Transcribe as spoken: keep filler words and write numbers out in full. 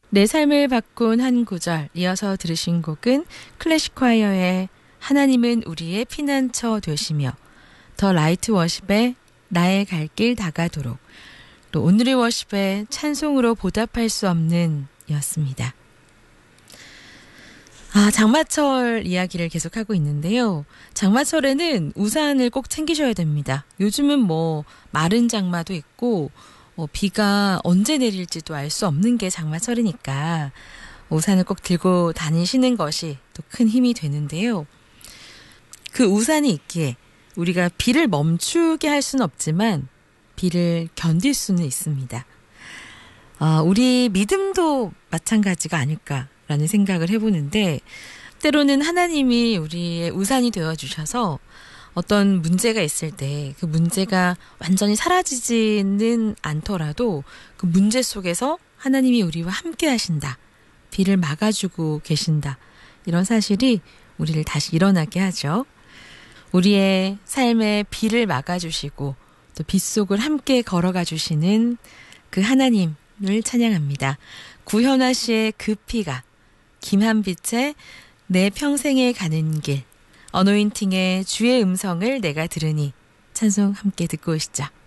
내 삶을 바꾼 한 구절, 이어서 들으신 곡은 클래식콰이어의 하나님은 우리의 피난처 되시며, 더 라이트 워십의 나의 갈 길 다가도록, 또 오늘의 워십의 찬송으로 보답할 수 없는 이었습니다. 아, 장마철 이야기를 계속하고 있는데요. 장마철에는 우산을 꼭 챙기셔야 됩니다. 요즘은 뭐 마른 장마도 있고 어, 비가 언제 내릴지도 알 수 없는 게 장마철이니까 우산을 꼭 들고 다니시는 것이 또 큰 힘이 되는데요. 그 우산이 있기에 우리가 비를 멈추게 할 수는 없지만 비를 견딜 수는 있습니다. 어, 우리 믿음도 마찬가지가 아닐까라는 생각을 해보는데, 때로는 하나님이 우리의 우산이 되어주셔서 어떤 문제가 있을 때 그 문제가 완전히 사라지지는 않더라도 그 문제 속에서 하나님이 우리와 함께 하신다. 비를 막아주고 계신다. 이런 사실이 우리를 다시 일어나게 하죠. 우리의 삶에 비를 막아주시고 또 빗속을 함께 걸어가 주시는 그 하나님을 찬양합니다. 구현아 씨의 그 피가, 김한빛의 내 평생에 가는 길, 어노인팅의 주의 음성을 내가 들으니, 찬송 함께 듣고 오시죠.